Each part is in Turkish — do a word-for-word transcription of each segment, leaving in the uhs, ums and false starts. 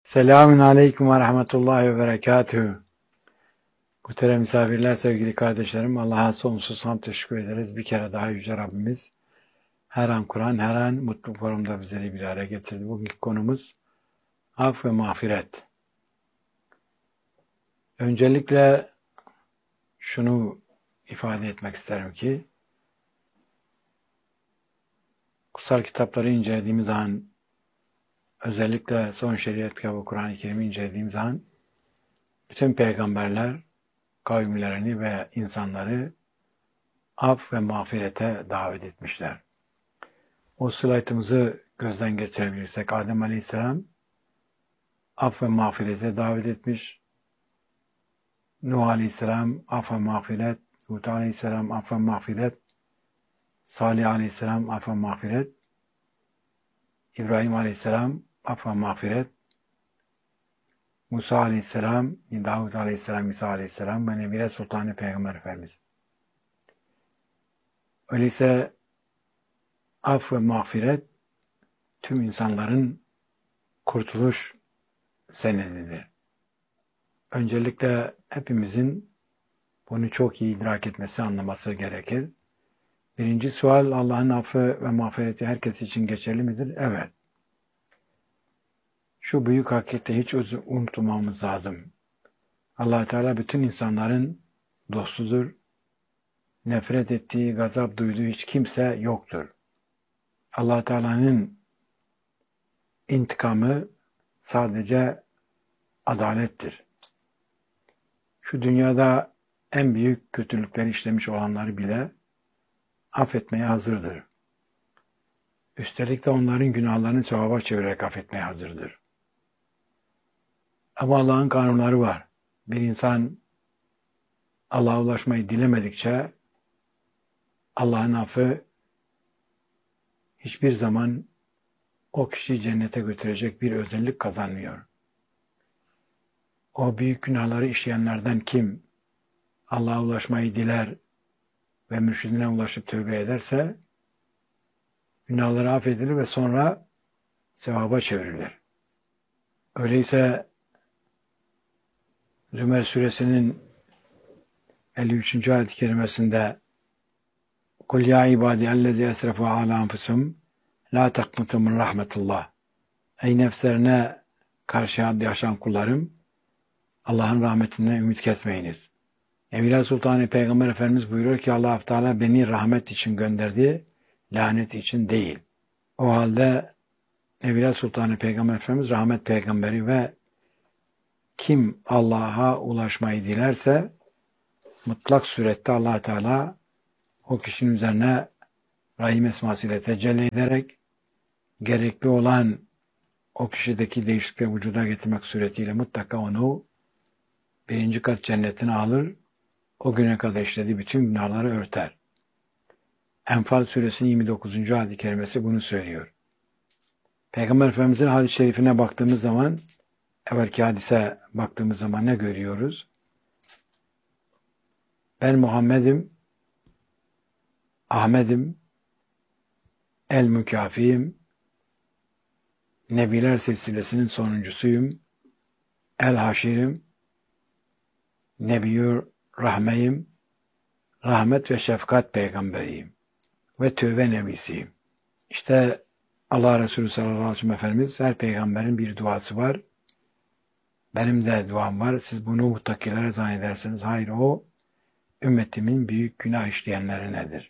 Selamun Aleyküm ve Rahmetullahi ve Berekatühü. Muhterem misafirler, sevgili kardeşlerim, Allah'a sonsuz hamd teşekkür ederiz. Bir kere daha Yüce Rabbimiz her an Kur'an, her an mutlu forumda bizleri bir araya getirdi. Bugünkü konumuz af ve mağfiret. Öncelikle şunu ifade etmek isterim ki, kutsal kitapları incelediğimiz zaman, özellikle son şeriat kitabı Kur'an-ı Kerim'i incelediğimiz zaman, bütün peygamberler kavimlerini ve insanları af ve mağfirete davet etmişler. O slaytımızı gözden geçirebilirsek, Adem Aleyhisselam af ve mağfirete davet etmiş. Nuh Aleyhisselam af ve mağfiret, Hud Aleyhisselam af ve mağfiret, Salih Aleyhisselam af ve mağfiret, İbrahim Aleyhisselam af ve mağfiret, Musa Aleyhisselam, Davud Aleyhisselam, İsa Aleyhisselam ve Nebile Sultanı Peygamber Efendimiz. Öyleyse af ve mağfiret tüm insanların kurtuluş senedidir. Öncelikle hepimizin bunu çok iyi idrak etmesi, anlaması gerekir. Birinci sual, Allah'ın affı ve mağfireti herkes için geçerli midir? Evet. Şu büyük hakikati hiç unutmamamız lazım. Allah Teala bütün insanların dostudur. Nefret ettiği, gazap duyduğu hiç kimse yoktur. Allah Teala'nın intikamı sadece adalettir. Şu dünyada en büyük kötülükleri işlemiş olanları bile affetmeye hazırdır. Üstelik de onların günahlarını sevaba çevirerek affetmeye hazırdır. Ama Allah'ın kanunları var. Bir insan Allah'a ulaşmayı dilemedikçe Allah'ın affı hiçbir zaman o kişiyi cennete götürecek bir özellik kazanmıyor. O büyük günahları işleyenlerden kim Allah'a ulaşmayı diler ve mürşidine ulaşıp tövbe ederse günahları affedilir ve sonra sevaba çevrilir. Öyleyse Zümer suresinin elli üçüncü ayet-i kerimesinde "Kul ya ibadi ellezî esrefû alâ enfusihim lâ teknutû min rahmetullah." Ey nefslerine karşı yaşayan kullarım, Allah'ın rahmetinden ümit kesmeyiniz. Evliya Sultanı Peygamber Efendimiz buyuruyor ki Allah Teala beni rahmet için gönderdi, lanet için değil. O halde Evliya Sultanı Peygamber Efendimiz rahmet peygamberi ve kim Allah'a ulaşmayı dilerse mutlak surette Allah Teala o kişinin üzerine Rahim esmasıyla tecelli ederek gerekli olan o kişideki değişiklikleri vücuda getirmek suretiyle mutlaka onu birinci kat cennetine alır, o güne kadar işlediği bütün günahları örter. Enfal suresinin yirmi dokuzuncu ayet-i kerimesi bunu söylüyor. Peygamber Efendimiz'in hadis-i şerifine baktığımız zaman, evvelki hadise baktığımız zaman ne görüyoruz? Ben Muhammed'im, Ahmet'im, el mükafiyim, Nebiler silsilesinin sonuncusuyum, el haşirim, Nebiyyur rahmeyim, rahmet ve şefkat peygamberiyim ve tövbe nebisiyim. İşte Allah Resulü sallallahu aleyhi ve sellem Efendimiz, her peygamberin bir duası var. Benim de duam var. Siz bunu muttakilere zannedersiniz. Hayır, o ümmetimin büyük günah işleyenlerinedir.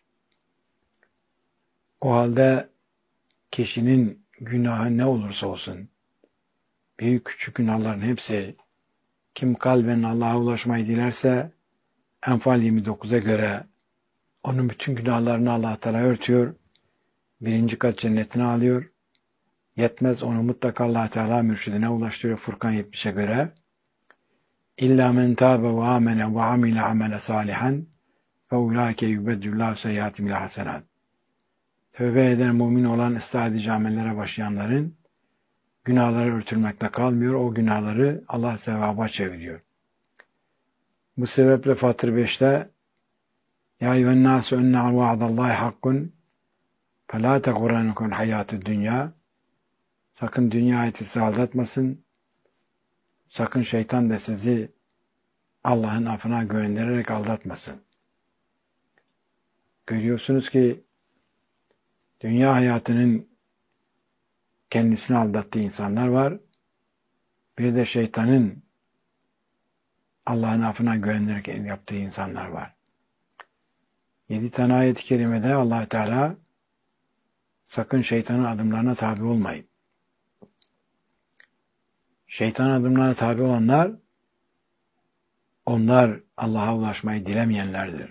O halde kişinin günahı ne olursa olsun, büyük küçük günahların hepsi, kim kalben Allah'a ulaşmayı dilerse Enfal yirmi dokuza göre onun bütün günahlarını Allah Teala örtüyor, birinci kat cennetine alıyor. Yetmez, onu mutlaka Allah Teala mürşidine ulaştırıyor Furkan yetmişe göre. İlla men tâbe ve amene ve amile amele salihan fe ulâke yubeddüllâhu seyyiâtim ilâ hasenât. Tövbe eden, mümin olan, ıslah edici amellere başlayanların günahları örtülmekle kalmıyor. O günahları Allah sevaba çeviriyor. Bu sebeple Fatır beşte Ya eyyühennâsü ennâ vaadallahi hakkun felâ tegurrennekum hayâtud dünya. Sakın dünya hayatı sizi aldatmasın. Sakın şeytan da sizi Allah'ın affına göndererek aldatmasın. Görüyorsunuz ki dünya hayatının kendisini aldattığı insanlar var. Bir de şeytanın Allah'ın affına güvenerek yaptığı insanlar var. Yedi tane ayet-i kerimede Allah Teala sakın şeytanın adımlarına tabi olmayın. Şeytanın adımlarına tabi olanlar, onlar Allah'a ulaşmayı dilemeyenlerdir.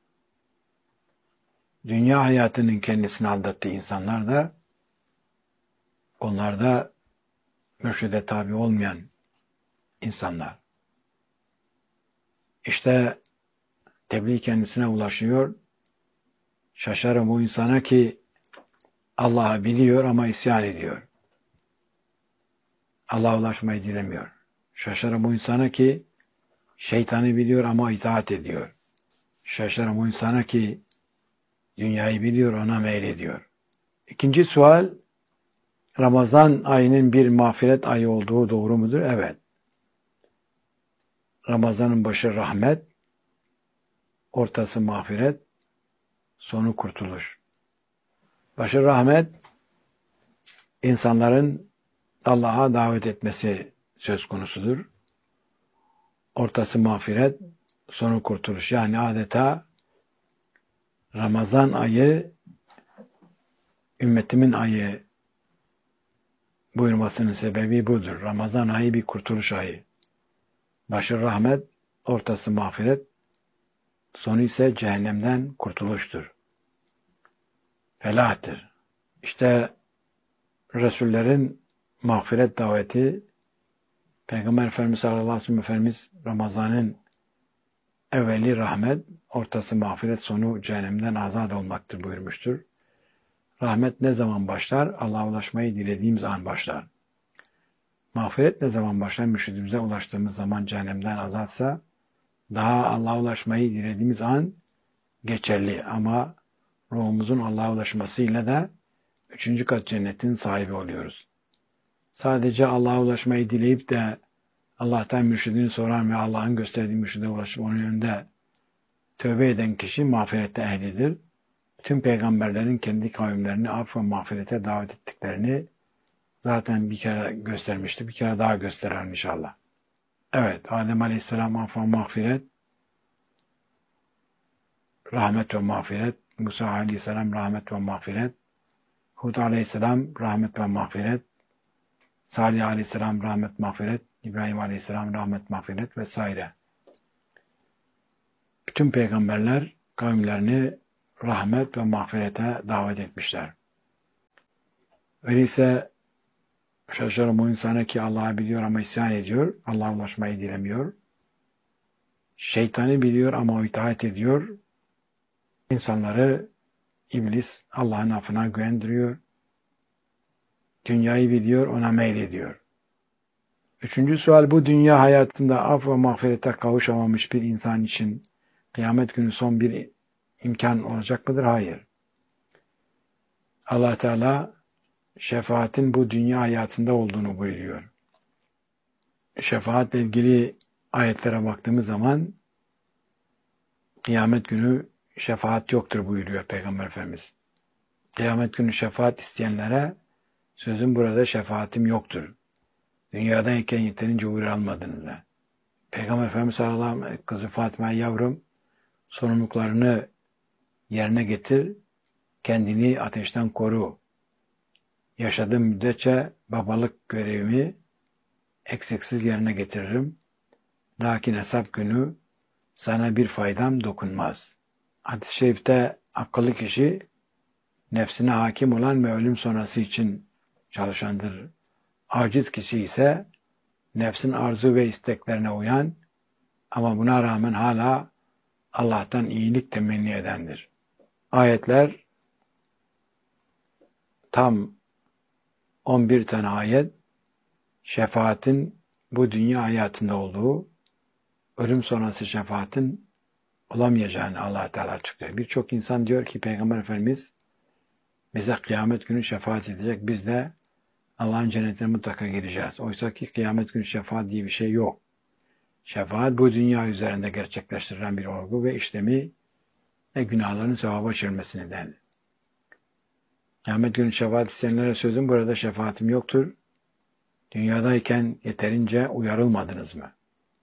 Dünya hayatının kendisini aldattığı insanlar da, onlar da mürşide tabi olmayan insanlar. İşte tebliğ kendisine ulaşıyor. Şaşarım o insana ki Allah'ı biliyor ama isyan ediyor. Allah'a ulaşmayı dilemiyor. Şaşarım o insana ki şeytanı biliyor ama itaat ediyor. Şaşarım o insana ki dünyayı biliyor, ona meylediyor. İkinci sual, Ramazan ayının bir mağfiret ayı olduğu doğru mudur? Evet. Ramazanın başı rahmet, ortası mağfiret, sonu kurtuluş. Başı rahmet, insanların Allah'a davet etmesi söz konusudur. Ortası mağfiret, sonu kurtuluş. Yani adeta Ramazan ayı ümmetimin ayı buyurmasının sebebi budur. Ramazan ayı bir kurtuluş ayı. Başı rahmet, ortası mağfiret, sonu ise cehennemden kurtuluştur. Felahtır. İşte Resullerin mağfiret daveti, Peygamber Efendimiz sallallahu aleyhi ve sellem Efendimiz Ramazan'ın evveli rahmet, ortası mağfiret, sonu cehennemden azad olmaktır buyurmuştur. Rahmet ne zaman başlar? Allah'a ulaşmayı dilediğimiz an başlar. Mağfiret ne zaman başlar? Mürşidimize ulaştığımız zaman cehennemden azatsa, daha Allah'a ulaşmayı dilediğimiz an geçerli. Ama ruhumuzun Allah'a ulaşmasıyla da üçüncü kat cennetin sahibi oluyoruz. Sadece Allah'a ulaşmayı dileyip de Allah'tan mürşidini soran ve Allah'ın gösterdiği mürşide ulaşıp onun önünde tövbe eden kişi mağfirette ehlidir. Tüm peygamberlerin kendi kavimlerini af ve mağfirete davet ettiklerini zaten bir kere göstermişti. Bir kere daha gösterelim inşallah. Evet, Adem Aleyhisselam af ve mağfiret, rahmet ve mağfiret, Musa Aleyhisselam rahmet ve mağfiret, Hud Aleyhisselam rahmet ve mağfiret, Salih Aleyhisselam rahmet mağfiret, İbrahim Aleyhisselam rahmet mağfiret vesaire. Bütün peygamberler kavimlerini rahmet ve mağfirete davet etmişler. Öyleyse şaşarım o insana ki Allah'ı biliyor ama isyan ediyor, Allah'a ulaşmayı dilemiyor. Şeytanı biliyor ama itaat ediyor. İnsanları iblis Allah'ın affına güvendiriyor. Dünyayı biliyor, ona meylediyor. Üçüncü sual, bu dünya hayatında af ve mağfirete kavuşamamış bir insan için kıyamet günü son bir imkan olacak mıdır? Hayır. Allah Teala şefaatin bu dünya hayatında olduğunu buyuruyor. Şefaatle ilgili ayetlere baktığımız zaman kıyamet günü şefaat yoktur buyuruyor Peygamber Efendimiz. Kıyamet günü şefaat isteyenlere sözüm burada şefaatim yoktur. Dünyadayken yeterince uğur almadığınızda. Peygamber Efendimiz sallallahu aleyhi ve sellem kızı Fatıma, yavrum sorumluluklarını yerine getir, kendini ateşten koru. Yaşadığım müddetçe babalık görevimi eksiksiz yerine getiririm. Lakin hesap günü sana bir faydam dokunmaz. Hadis-i şerifte akıllı kişi nefsine hakim olan ve ölüm sonrası için çalışandır. Aciz kişi ise nefsin arzu ve isteklerine uyan ama buna rağmen hala Allah'tan iyilik temenni edendir. Ayetler tam on bir tane ayet şefaatin bu dünya hayatında olduğu, ölüm sonrası şefaatin olamayacağını Allah Teala açıklıyor. Birçok insan diyor ki Peygamber Efendimiz bize kıyamet günü şefaat edecek. Biz de Allah'ın cennetine mutlaka gireceğiz. Oysa ki kıyamet günü şefaat diye bir şey yok. Şefaat bu dünya üzerinde gerçekleştirilen bir olgu ve işlemi ve günahların sevaba çevirmesi nedeni. Kıyamet günü şefaat isteyenlere sözüm, burada şefaatim yoktur. Dünyadayken yeterince uyarılmadınız mı?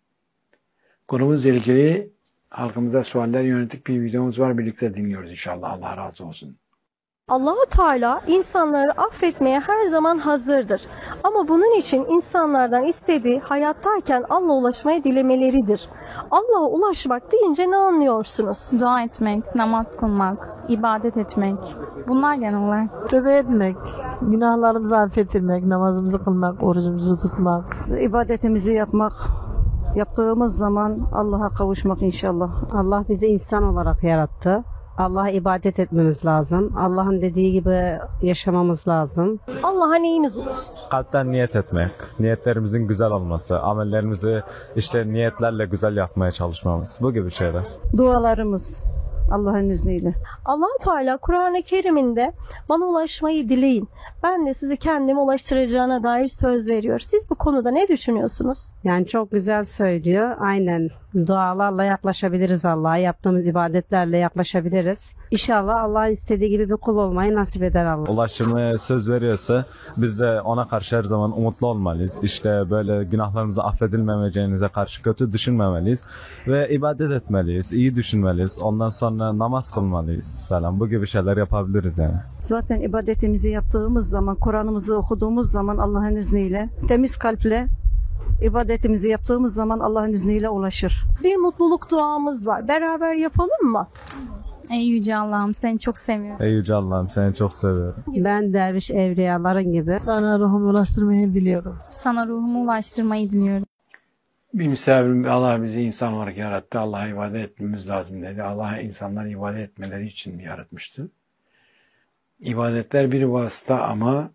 Konumuzla ilgili halkımıza sualler yönelik bir videomuz var. Birlikte dinliyoruz inşallah. Allah razı olsun. Allah-u Teala insanları affetmeye her zaman hazırdır. Ama bunun için insanlardan istediği hayattayken Allah'a ulaşmayı dilemeleridir. Allah'a ulaşmak deyince ne anlıyorsunuz? Dua etmek, namaz kılmak, ibadet etmek. Bunlar genel olarak. Tövbe etmek, günahlarımızı affettirmek, namazımızı kılmak, orucumuzu tutmak. İbadetimizi yapmak, yaptığımız zaman Allah'a kavuşmak inşallah. Allah bizi insan olarak yarattı. Allah'a ibadet etmemiz lazım. Allah'ın dediği gibi yaşamamız lazım. Allah'a neyimiz olur? Kalpten niyet etmek, niyetlerimizin güzel olması, amellerimizi işte niyetlerle güzel yapmaya çalışmamız, bu gibi şeyler. Dualarımız Allah'ın izniyle. Allah-u Teala Kur'an-ı Kerim'inde bana ulaşmayı dileyin, ben de sizi kendime ulaştıracağına dair söz veriyor. Siz bu konuda ne düşünüyorsunuz? Yani çok güzel söylüyor. Aynen dualarla yaklaşabiliriz Allah'a. Yaptığımız ibadetlerle yaklaşabiliriz. İnşallah Allah'ın istediği gibi bir kul olmayı nasip eder Allah. Ulaştırmaya söz veriyorsa biz de ona karşı her zaman umutlu olmalıyız. İşte böyle günahlarımızı affedilmemeyeceğinize karşı kötü düşünmemeliyiz. Ve ibadet etmeliyiz, iyi düşünmeliyiz. Ondan sonra namaz kılmalıyız falan. Bu gibi şeyler yapabiliriz yani. Zaten ibadetimizi yaptığımız zaman, Kur'an'ımızı okuduğumuz zaman Allah'ın izniyle, temiz kalple ibadetimizi yaptığımız zaman Allah'ın izniyle ulaşır. Bir mutluluk duamız var. Beraber yapalım mı? Ey Yüce Allah'ım, seni çok seviyorum. Ey Yüce Allah'ım, seni çok seviyorum. Ben derviş evliyaların gibi Sana ruhumu ulaştırmayı diliyorum. Sana ruhumu ulaştırmayı diliyorum. Bir misafirim, Allah bizi insan olarak yarattı. Allah'a ibadet etmemiz lazım dedi. Allah insanları ibadet etmeleri için yaratmıştı. İbadetler bir vasıta ama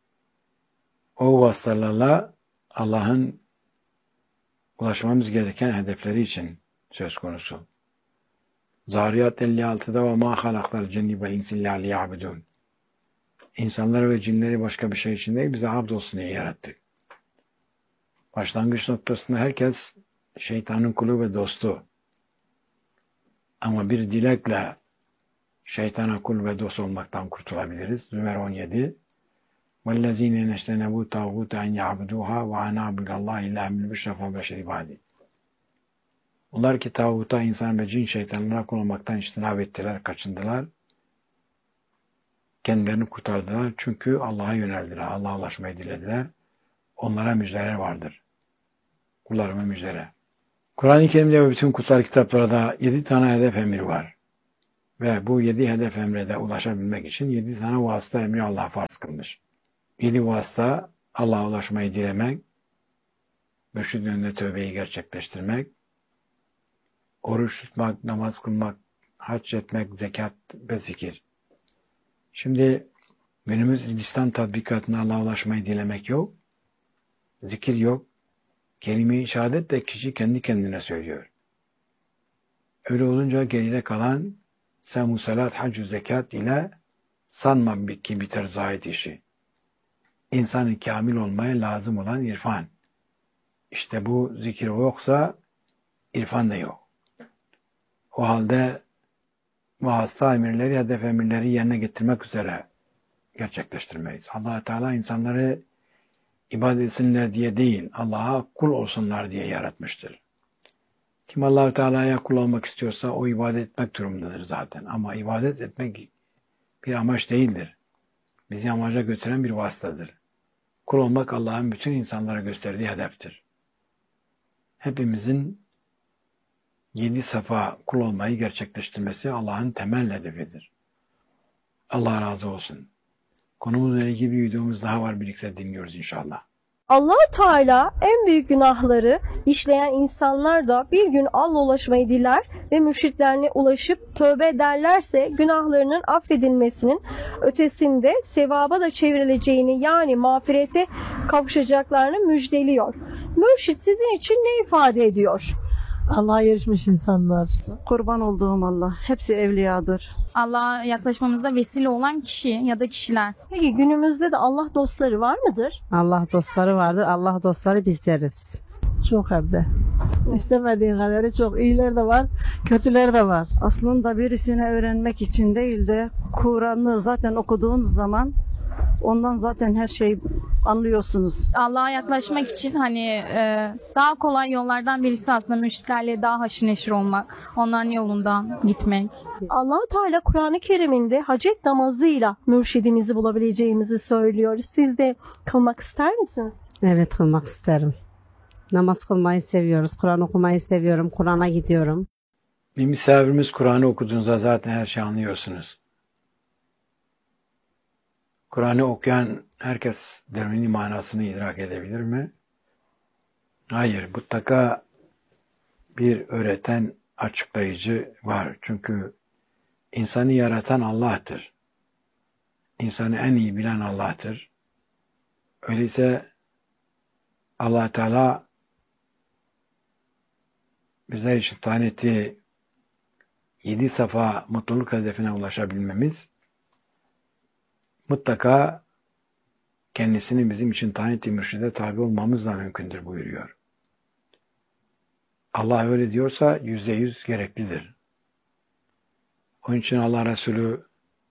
o vasıtalarla Allah'ın ulaşmamız gereken hedefleri için söz konusu. Zariyat elli altıda ve ma halaktal cenni ve insi illa liya'budun. İnsanları ve cinleri başka bir şey için değil, bize abd olsun diye yarattık. Başlangıç noktasında herkes şeytanın kulu ve dostu. Ama bir dilekle şeytana kul ve dost olmaktan kurtulabiliriz. Zümer on yedi. وَالَّذ۪ينَ نَشْتَنَبُوا تَغُوتَ اَنْ يَعْبُدُوهَا وَاَنَابُدَ اللّٰهِ اِلَّا مِنْ بِشْرَفَ بَشَرِ ibadi. Onlar ki tağuta, insan ve cin şeytanlara kul olmaktan içtinab ettiler, kaçındılar. Kendilerini kurtardılar. Çünkü Allah'a yöneldiler. Allah'a ulaşmayı dilediler. Onlara müjdeler vardır. Kullarıma müjdele. Kur'an-ı Kerim'de ve bütün kutsal kitaplarda yedi tane hedef emri var. Ve bu yedi hedef emre de ulaşabilmek için yedi tane vasıta emri Allah farz kılmış. Yedi vasıta Allah'a ulaşmayı dilemek, mürşid önünde tövbeyi gerçekleştirmek, oruç tutmak, namaz kılmak, hac etmek, zekat ve zikir. Şimdi günümüz İslam tatbikatına Allah'a ulaşmayı dilemek yok, zikir yok, kelime-i şehadet de kişi kendi kendine söylüyor. Öyle olunca geride kalan semu salat, hac, zekat ile sanmam ki biter zahid işi. İnsanın kamil olmaya lazım olan irfan. İşte bu zikir yoksa irfan da yok. O halde vasıta emirleri, hedef emirleri yerine getirmek üzere gerçekleştirmeyiz. Allah Teala insanları ibadet etsinler diye değil, Allah'a kul olsunlar diye yaratmıştır. Kim Allah Teala'ya kul olmak istiyorsa o ibadet etmek durumundadır zaten. Ama ibadet etmek bir amaç değildir. Bizi amaca götüren bir vasıtadır. Kul olmak Allah'ın bütün insanlara gösterdiği hedeftir. Hepimizin yedi safa kul olmayı gerçekleştirmesi Allah'ın temel hedefidir. Allah razı olsun. Konumuzla ilgili bir videomuz daha var, birlikte dinliyoruz inşallah. Allah-u Teala en büyük günahları işleyen insanlar da bir gün Allah'a ulaşmayı diler ve mürşitlerine ulaşıp tövbe ederlerse günahlarının affedilmesinin ötesinde sevaba da çevrileceğini, yani mağfirete kavuşacaklarını müjdeliyor. Mürşit sizin için ne ifade ediyor? Allah'a erişmiş insanlar. Kurban olduğum Allah. Hepsi evliyadır. Allah'a yaklaşmamızda vesile olan kişi ya da kişiler. Peki günümüzde de Allah dostları var mıdır? Allah dostları vardır. Allah dostları bizleriz. Çok hem de. İstemediğin kadarı çok. İyiler de var, kötüler de var. Aslında birisini öğrenmek için değil de Kur'an'ı zaten okuduğunuz zaman ondan zaten her şeyi anlıyorsunuz. Allah'a yaklaşmak için hani e, daha kolay yollardan birisi aslında mürşitlerle daha haşır neşir olmak, onların yolundan gitmek. Allah-u Teala Kur'an-ı Kerim'inde hacet namazıyla mürşidimizi bulabileceğimizi söylüyor. Siz de kılmak ister misiniz? Evet, kılmak isterim. Namaz kılmayı seviyoruz. Kur'an okumayı seviyorum. Kur'an'a gidiyorum. Bir misafirimiz Kur'an'ı okuduğunuzda zaten her şeyi anlıyorsunuz. Kur'an'ı okuyan herkes derin manasını idrak edebilir mi? Hayır, mutlaka bir öğreten, açıklayıcı var. Çünkü insanı yaratan Allah'tır. İnsanı en iyi bilen Allah'tır. Öyleyse Allah Teala bizler için tayin ettiği yedi safa mutluluk hedefine ulaşabilmemiz mutlaka kendisini bizim için tayin ettiği mürşide tabi olmamızla mümkündür buyuruyor. Allah öyle diyorsa yüzde yüz gereklidir. Onun için Allah Resulü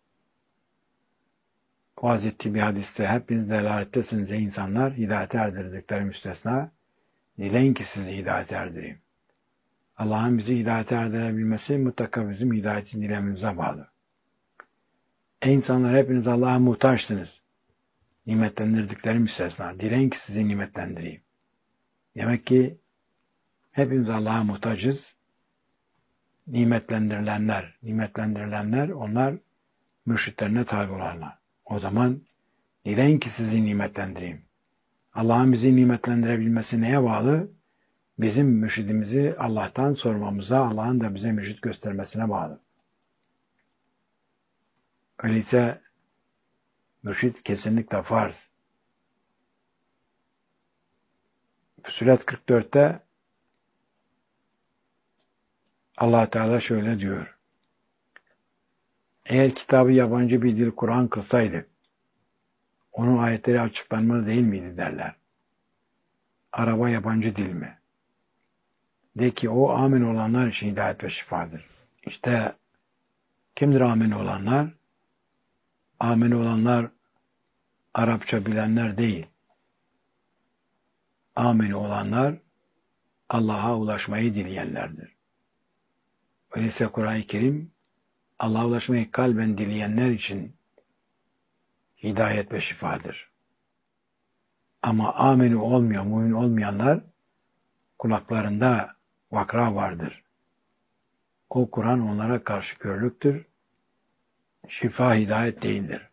vaaz ettiği bir hadiste hepiniz delalettesiniz ey insanlar, hidayete erdirdikleri müstesna, dileyin ki sizi hidayete erdireyim. Allah'ın bizi hidayete erdirebilmesi mutlaka bizim hidayeti dilememize bağlı. Ey insanlar hepiniz Allah'a muhtaçsınız. Nimetlendirdikleri müstesna. Dileyin ki sizi nimetlendireyim. Demek ki hepimiz Allah'a muhtacız. Nimetlendirilenler, nimetlendirilenler onlar mürşitlerine tabi olanlar. O zaman dileyin ki sizi nimetlendireyim. Allah'ın bizi nimetlendirebilmesi neye bağlı? Bizim mürşidimizi Allah'tan sormamıza, Allah'ın da bize mürşit göstermesine bağlı. Öyleyse mürşit kesinlikle farz. Füsilet kırk dörtte Allah Teala şöyle diyor. Eğer kitabı yabancı bir dil Kur'an kılsaydık, onun ayetleri açıklanmalı değil miydi derler. Araba yabancı dil mi? De ki o amin olanlar için hidayet ve şifadır. İşte kimdir amin olanlar? Amin olanlar Arapça bilenler değil. Amin olanlar Allah'a ulaşmayı dileyenlerdir. Öyleyse Kur'an-ı Kerim Allah'a ulaşmayı kalben dileyenler için hidayet ve şifadır. Ama amini olmayan, mümin olmayanlar kulaklarında vakra vardır. O Kur'an onlara karşı körlüktür. Şifa hidayet değildir.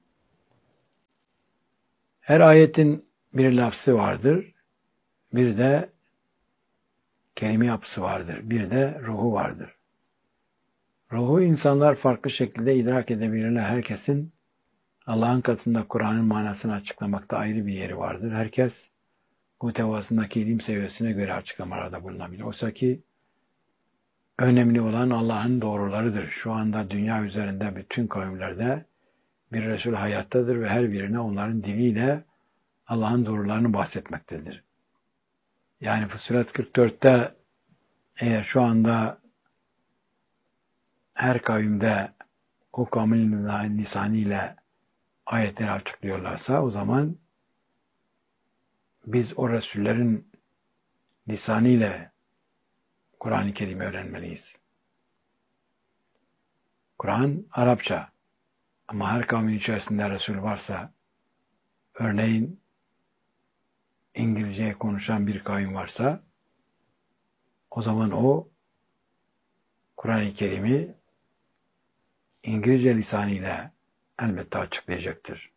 Her ayetin bir lafzı vardır. Bir de kelime yapısı vardır. Bir de ruhu vardır. Ruhu insanlar farklı şekilde idrak edebilirler. Herkesin Allah'ın katında Kur'an'ın manasını açıklamakta ayrı bir yeri vardır. Herkes muhtevasındaki ilim seviyesine göre açıklamalarda bulunabilir. Oysa ki önemli olan Allah'ın doğrularıdır. Şu anda dünya üzerinde bütün kavimlerde bir Resul hayattadır ve her birine onların diliyle Allah'ın doğrularını bahsetmektedir. Yani Fussilet kırk dörtte eğer şu anda her kavimde o kavmin lisanıyla ayetleri açıklıyorlarsa o zaman biz o Resullerin lisanıyla Kur'an-ı Kerim'i öğrenmeliyiz. Kur'an Arapça ama her kavmin içerisinde Resul varsa, örneğin İngilizce konuşan bir kavim varsa, o zaman o Kur'an-ı Kerim'i İngilizce lisanıyla elbette açıklayacaktır.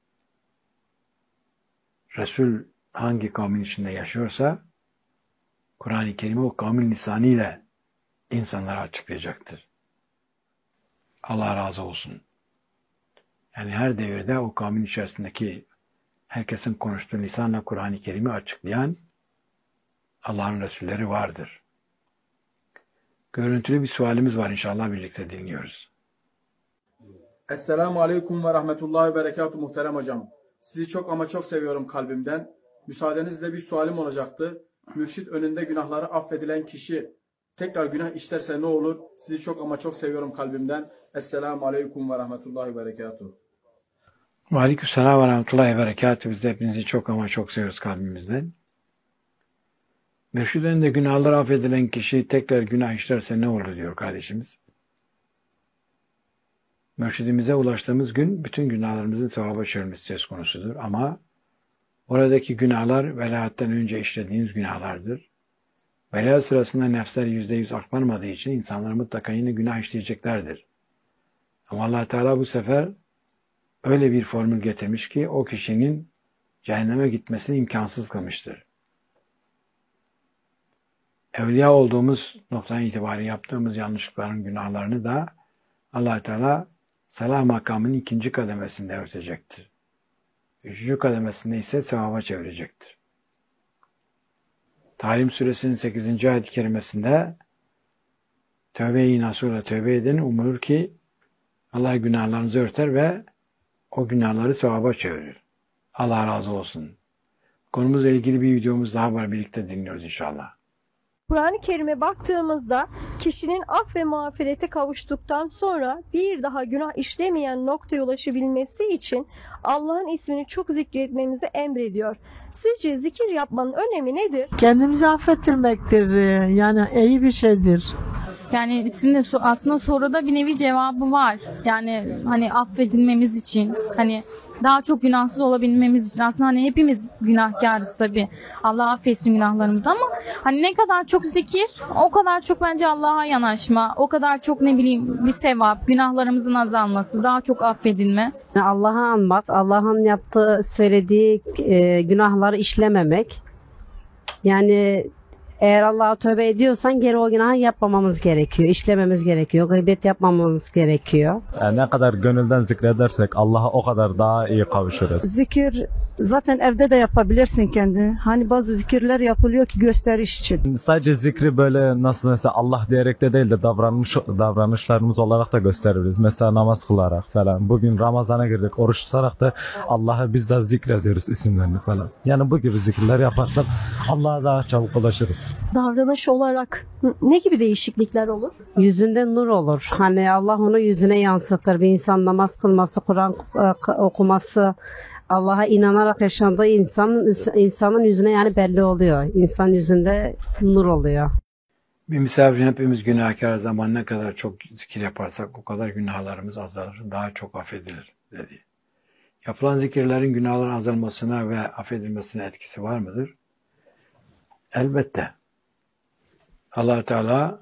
Resul hangi kavmin içinde yaşıyorsa, Kur'an-ı Kerim'i o kavmin lisanıyla insanlara açıklayacaktır. Allah razı olsun. Yani her devirde o kavmin içerisindeki herkesin konuştuğu lisanla Kur'an-ı Kerim'i açıklayan Allah'ın Resulleri vardır. Görüntülü bir sualimiz var, inşallah birlikte dinliyoruz. Esselamu Aleyküm ve Rahmetullahi ve Berekatuhu muhterem hocam. Sizi çok ama çok seviyorum kalbimden. Müsaadenizle bir sualim olacaktı. Mürşit önünde günahları affedilen kişi tekrar günah işlerse ne olur? Sizi çok ama çok seviyorum kalbimden. Esselamu Aleyküm ve Rahmetullahi ve Berekatuhu. Ve Aleykümselam ve Rahmetullahi ve Berekatuhu. Biz de hepinizi çok ama çok seviyoruz kalbimizden. Mürşit önünde günahları affedilen kişi tekrar günah işlerse ne olur diyor kardeşimiz. Mürşidimize ulaştığımız gün bütün günahlarımızın sevaba çevrilmesi söz konusudur. Ama oradaki günahlar velayetten önce işlediğiniz günahlardır. Velayet sırasında nefsler yüzde yüz aklanmadığı için insanlar mutlaka yine günah işleyeceklerdir. Ama Allah Teala bu sefer öyle bir formül getirmiş ki o kişinin cehenneme gitmesini imkansız kılmıştır. Evliya olduğumuz noktadan itibaren yaptığımız yanlışlıkların günahlarını da Allah Teala salah makamının ikinci kademesinde örtecektir. Üçüncü kademesinde ise sevaba çevirecektir. Tahrim suresinin sekizinci ayet-i kerimesinde tövbe-i nasuhla tövbe edin, umulur ki Allah günahlarınızı örter ve o günahları sevaba çevirir. Allah razı olsun. Konumuzla ilgili bir videomuz daha var, birlikte dinliyoruz inşallah. Kur'an-ı Kerim'e baktığımızda kişinin af ve mağfirete kavuştuktan sonra bir daha günah işlemeyen noktaya ulaşabilmesi için Allah'ın ismini çok zikretmemizi emrediyor. Sizce zikir yapmanın önemi nedir? Kendimizi affettirmektir. Yani iyi bir şeydir. Yani sizin de aslında soruda bir nevi cevabı var. Yani hani affedilmemiz için, hani daha çok günahsız olabilmemiz için. Aslında hani hepimiz günahkarız tabii. Allah affetsin günahlarımızı ama hani ne kadar çok zikir, o kadar çok bence Allah'a yanaşma, o kadar çok ne bileyim bir sevap, günahlarımızın azalması, daha çok affedilme. Allah'ı anmak, Allah'ın yaptığı, söylediği e, günahları işlememek. Yani eğer Allah'a tövbe ediyorsan geri o günahı yapmamamız gerekiyor, işlememiz gerekiyor, gıybet yapmamamız gerekiyor. Yani ne kadar gönülden zikredersek Allah'a o kadar daha iyi kavuşuruz. Zikir zaten evde de yapabilirsin kendi. Hani bazı zikirler yapılıyor ki gösteriş için. Sadece zikri böyle nasıl mesela Allah diyerek de değil de davranış davranışlarımız olarak da gösteririz. Mesela namaz kılarak falan. Bugün Ramazan'a girdik, oruç tutarak da Allah'ı bizzat zikrediyoruz, isimlerini falan. Yani bu gibi zikirler yaparsak Allah'a daha çabuk ulaşırız. Davranış olarak ne gibi değişiklikler olur? Yüzünde nur olur. Hani Allah onu yüzüne yansıtır. Bir insan namaz kılması, Kur'an okuması, Allah'a inanarak yaşandığı insanın insanın yüzüne yani belli oluyor. İnsan yüzünde nur oluyor. Bir misafirin hepimiz günahkar, zaman ne kadar çok zikir yaparsak o kadar günahlarımız azalır, daha çok affedilir dedi. Yapılan zikirlerin günahların azalmasına ve affedilmesine etkisi var mıdır? Elbette. Allah Teala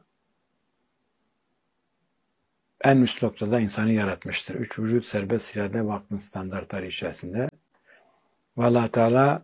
en üst noktada insanı yaratmıştır. Üç vücut serbest irade ve aklın standartları içerisinde. Ve Allah Teala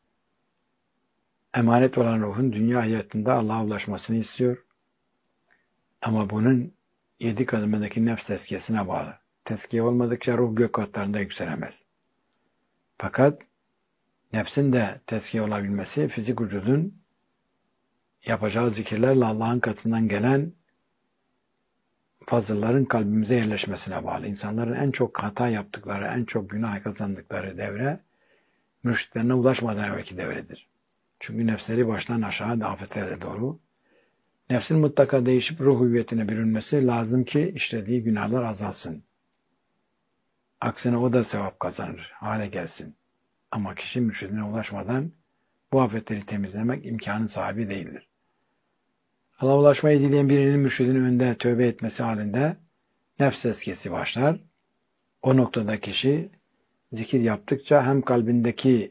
emanet olan ruhun dünya hayatında Allah'a ulaşmasını istiyor. Ama bunun yedi kademedeki nefs tezkiyesine bağlı. Tezkiye olmadıkça ruh gök katlarında yükselemez. Fakat nefsin de tezkiye olabilmesi fizik vücudun yapacağı zikirlerle Allah'ın katından gelen fazılların kalbimize yerleşmesine bağlı. İnsanların en çok hata yaptıkları, en çok günah kazandıkları devre mürşitlerine ulaşmadan evvelki devredir. Çünkü nefsleri baştan aşağı afetlere doğru. Nefsin mutlaka değişip ruh hüviyetine bürünmesi lazım ki işlediği günahlar azalsın. Aksine o da sevap kazanır, hale gelsin. Ama kişi mürşidine ulaşmadan bu afetleri temizlemek imkanın sahibi değildir. Allah'a ulaşmayı dileyen birinin mürşidinin önünde tövbe etmesi halinde nefs tezkiyesi başlar. O noktada kişi zikir yaptıkça hem kalbindeki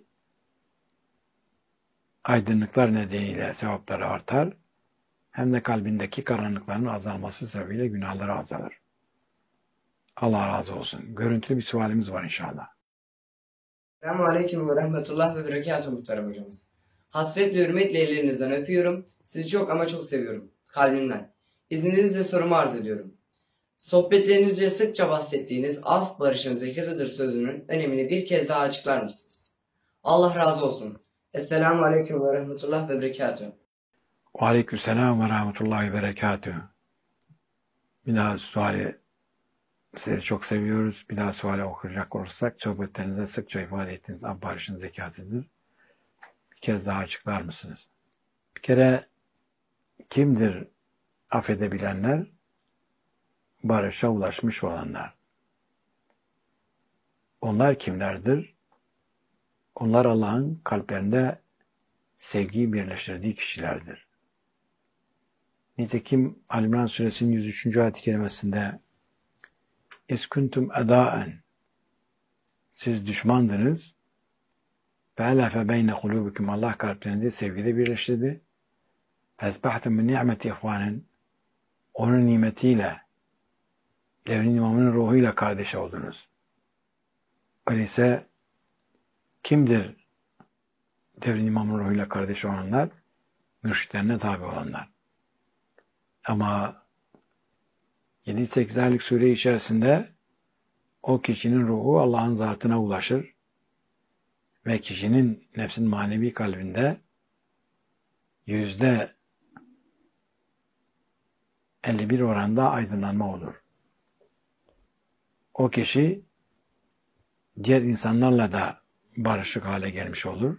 aydınlıklar nedeniyle sevapları artar, hem de kalbindeki karanlıkların azalması sebebiyle günahları azalır. Allah razı olsun. Görüntülü bir sualimiz var inşallah. Selamun Aleyküm ve Rahmetullah ve Berekatuhu muhterem hocamız. Hasretle hürmetle ellerinizden öpüyorum. Sizi çok ama çok seviyorum. Kalbimden. İzninizle sorumu arz ediyorum. Sohbetlerinizce sıkça bahsettiğiniz af barışın zekatıdır sözünün önemini bir kez daha açıklar mısınız? Allah razı olsun. Esselamu Aleyküm ve Rahmetullah ve Berekatuhu. Aleykümselam ve Rahmetullahi ve Berekatuhu. Bir daha suali sizleri çok seviyoruz. Bir daha suale okuyacak olursak sohbetlerinize sıkça ifade ettiğiniz barışın zekatıdır. Bir kez daha açıklar mısınız? Bir kere kimdir affedebilenler? Barışa ulaşmış olanlar. Onlar kimlerdir? Onlar Allah'ın kalplerinde sevgiyi birleştirdiği kişilerdir. Nitekim Ali-İmran Suresinin yüz üçüncü ayet-i kerimesinde İz kuntum edaen, siz düşmandınız, fe'elefe beyne kulubikum, Allah kalplerinde sevgide birleştirdi. Fezbahtum min ni'meti ihvanen, onun nimetiyle, devrin imamının ruhuyla kardeş oldunuz. Öyleyse kimdir devrin imamının ruhuyla kardeş olanlar? Mürşitlerine tabi olanlar. Ama yedi sekiz aylık süre içerisinde o kişinin ruhu Allah'ın zatına ulaşır ve kişinin nefsin manevi kalbinde yüzde elli bir oranda aydınlanma olur. O kişi diğer insanlarla da barışık hale gelmiş olur.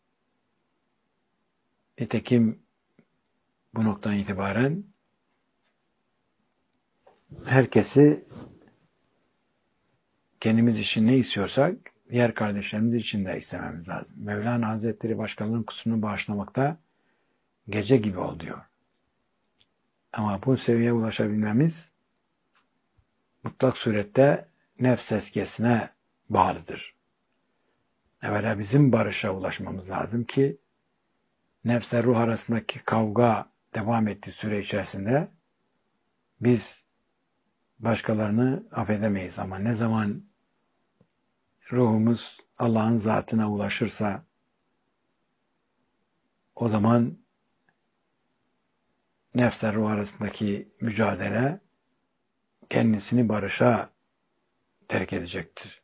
Nitekim bu noktadan itibaren herkesi kendimiz için ne istiyorsak diğer kardeşlerimiz için de istememiz lazım. Mevlana Hazretleri başkalarının kusurunu bağışlamakta gece gibi ol diyor. Ama bu seviyeye ulaşabilmemiz mutlak surette nefs tezkiyesine bağlıdır. Evvela bizim barışa ulaşmamız lazım ki nefsle ruh arasındaki kavga devam ettiği süre içerisinde biz başkalarını affedemeyiz. Ama ne zaman ruhumuz Allah'ın zatına ulaşırsa o zaman nefsle ruh arasındaki mücadele kendisini barışa terk edecektir.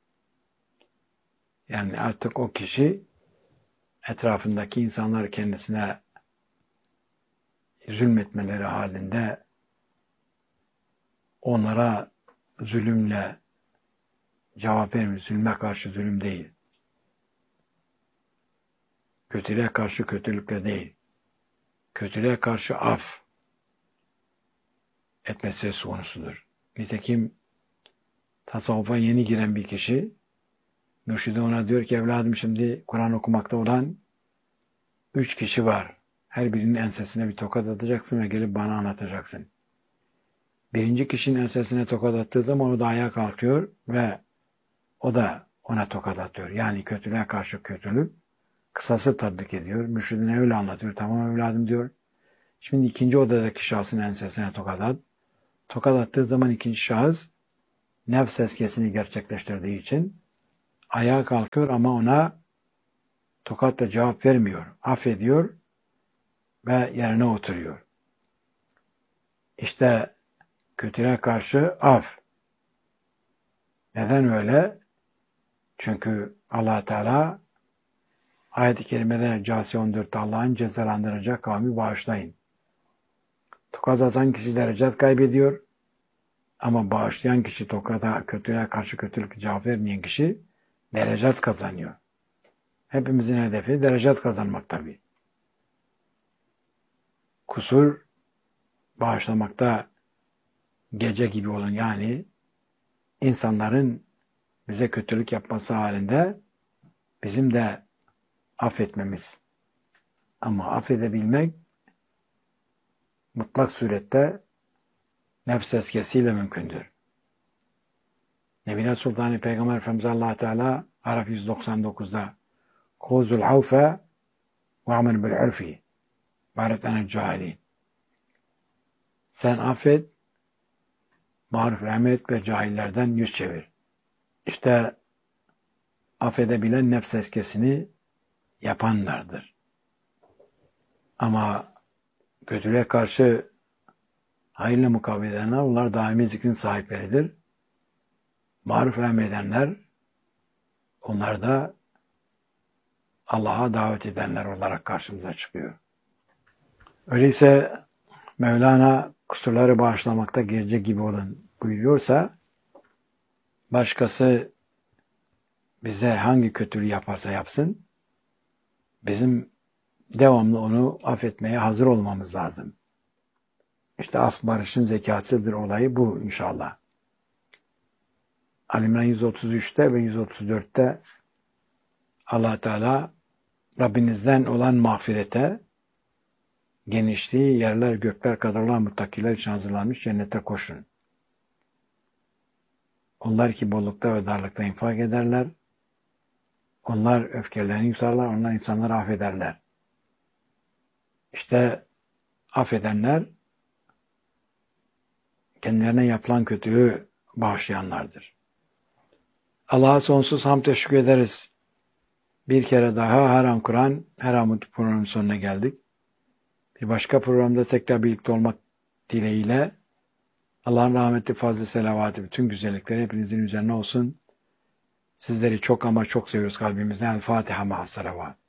Yani artık o kişi etrafındaki insanlar kendisine zulmetmeleri halinde onlara zulümle cevap vermiyor. Zulme karşı zulüm değil. Kötülüğe karşı kötülükle değil. Kötülüğe karşı af etmesi söz konusudur. Nitekim tasavvufa yeni giren bir kişi mürşidi ona diyor ki evladım şimdi Kur'an okumakta olan üç kişi var. Her birinin ensesine bir tokat atacaksın ve gelip bana anlatacaksın. Birinci kişinin ensesine tokat attığı zaman o da ayağa kalkıyor ve o da ona tokat atıyor. Yani kötülüğe karşı kötülük kısası tatbik ediyor. Mürşidine öyle anlatıyor. Tamam evladım diyor. Şimdi ikinci odadaki şahsın ensesine tokat at. Tokat attığı zaman ikinci şahıs nefs tezkiyesini gerçekleştirdiği için ayağa kalkıyor ama ona tokatla cevap vermiyor. Affediyor ve yerine oturuyor. İşte kötülüğe karşı af. Neden öyle? Çünkü Allah Teala ayet-i kerimede Câsiye on dörtte Allah'ın cezalandıracak kavmi bağışlayın. Tokat atan kişi derecet kaybediyor. Ama bağışlayan kişi, tokata, kötülüğe karşı kötülük cevap vermeyen kişi derecet kazanıyor. Hepimizin hedefi derecet kazanmak tabii. Kusur bağışlamakta gece gibi olun. Yani insanların bize kötülük yapması halinde bizim de affetmemiz. Ama affedebilmek mutlak surette nefs tezkiyesiyle mümkündür. Nebine Sultanı Peygamber Efendimiz Allah Teala Araf yüz doksan dokuzda Kuzul havfe ve amen bil urfi baretene cahilin. Sen affet, maruf rahmet ve cahillerden yüz çevir. İşte affedebilen nefs tezkiyesini yapanlardır. Ama kötülüğe karşı hayırla mukavele edenler, onlar daimi zikrin sahipleridir. Maruf emredenler, onlar da Allah'a davet edenler olarak karşımıza çıkıyor. Öyleyse Mevlana kusurları bağışlamakta gelecek gibi olun buyuruyorsa, başkası bize hangi kötülüğü yaparsa yapsın, bizim devamlı onu affetmeye hazır olmamız lazım. İşte af barışın zekatıdır olayı bu inşallah. Ali İmran yüz otuz üçte ve yüz otuz dörtte Allah Teala Rabbinizden olan mağfirete, genişliği yerler gökler kadar olan muttakiler için hazırlanmış cennete koşun. Onlar ki bollukta ve darlıkta infak ederler. Onlar öfkelerini yusarlar. Onlar insanları affederler. İşte affedenler kendilerine yapılan kötülüğü bağışlayanlardır. Allah'a sonsuz hamd teşekkür ederiz. Bir kere daha her an Kur'an, her an mutlu programın sonuna geldik. Bir başka programda tekrar birlikte olmak dileğiyle Allah'ın rahmeti, fazla selavatı, bütün güzellikleri hepinizin üzerine olsun. Sizleri çok ama çok seviyoruz kalbimizden. El Fatiha ma'as salavat.